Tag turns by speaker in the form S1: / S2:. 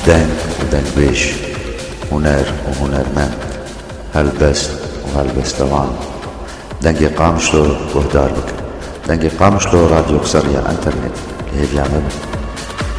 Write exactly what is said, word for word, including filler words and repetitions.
S1: دنگ ودنگ بيش، هنر وهنرمند، هلبست وهلبستوان. دنگی قامشلو وهدار بك، دنگی قامشلو راديو قصرية انترنت اللي هي بيعمل